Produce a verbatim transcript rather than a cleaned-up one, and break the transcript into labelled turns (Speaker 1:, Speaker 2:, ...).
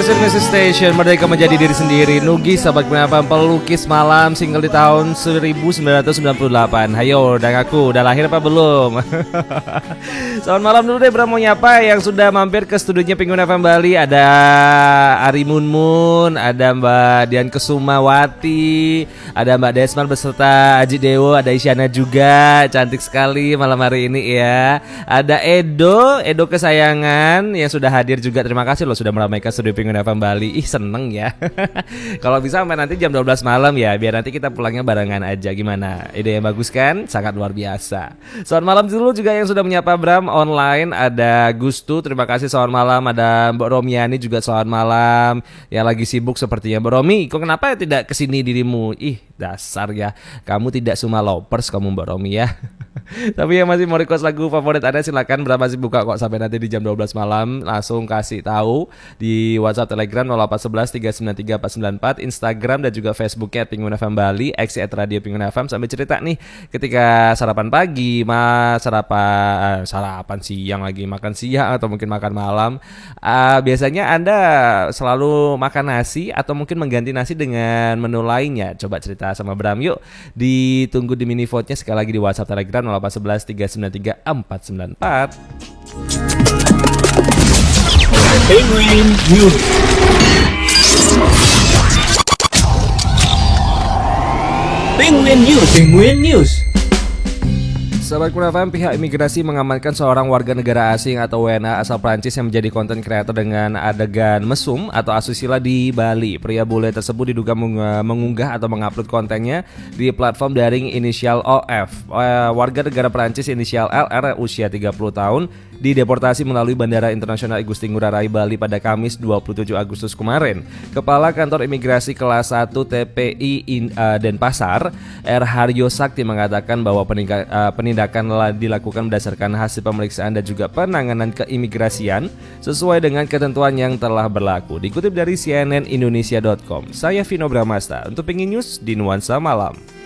Speaker 1: Versi Music Station, merdeka menjadi diri sendiri. Nugi, sahabat kenapa pelukis malam, single di tahun seribu sembilan ratus sembilan puluh delapan. Hayo, udah ngaku, udah lahir apa belum? Selamat malam dulu deh Bram, mau nyapa yang sudah mampir ke studionya Penguin F M Bali. Ada Ari Mun Mun, ada Mbak Dian Kesumawati, ada Mbak Desman beserta Aji Dewo, ada Isyana juga, cantik sekali malam hari ini ya. Ada Edo, Edo kesayangan yang sudah hadir juga. Terima kasih loh sudah meramaikan studio Penguin F M Bali. Ih seneng ya. Kalau bisa sampai nanti jam dua belas malam ya, biar nanti kita pulangnya barengan aja. Gimana? Ide yang bagus kan? Sangat luar biasa. Selamat malam dulu juga yang sudah menyapa Bram online. Ada Gustu, terima kasih selamat malam. Ada Mbak Romiani juga selamat malam. Yang lagi sibuk sepertinya. Mbak Romi, kok kenapa ya tidak kesini dirimu? Ih dasar ya, kamu tidak Suma Lovers kamu Mbak Romi ya. Tapi yang masih mau request lagu favorit Anda silakan. Bram masih buka kok sampai nanti di jam dua belas malam. Langsung kasih tahu di WhatsApp Telegram nol delapan satu satu tiga sembilan tiga empat sembilan empat, Instagram dan juga Facebooknya Penguin F M Bali, X at Radio Penguin F M. Sampai cerita nih ketika sarapan pagi, mas sarapan sarapan siang lagi, makan siang atau mungkin makan malam. Uh, biasanya Anda selalu makan nasi atau mungkin mengganti nasi dengan menu lainnya. Coba cerita sama Bram yuk. Ditunggu di mini vote-nya sekali lagi di WhatsApp Telegram nol delapan satu satu tiga sembilan tiga empat sembilan empat.
Speaker 2: Penguin News. Penguin News. Penguin News.
Speaker 1: Sahabat Penguin F M, pihak imigrasi mengamankan seorang warga negara asing atau W N A asal Prancis yang menjadi konten kreator dengan adegan mesum atau asusila di Bali. Pria bule tersebut diduga mengunggah atau mengupload kontennya di platform daring inisial O F. Warga negara Prancis inisial L R usia tiga puluh tahun dideportasi melalui Bandara Internasional Igusti Ngurah Rai Bali pada Kamis dua puluh tujuh Agustus kemarin. Kepala Kantor Imigrasi Kelas satu T P I in, uh, Denpasar, R Haryo Sakti mengatakan bahwa penindakan, uh, penindakan dilakukan berdasarkan hasil pemeriksaan dan juga penanganan keimigrasian sesuai dengan ketentuan yang telah berlaku. Dikutip dari C N N Indonesia dot com, saya Vino Bramasta untuk Penguin News di Nuansa Malam.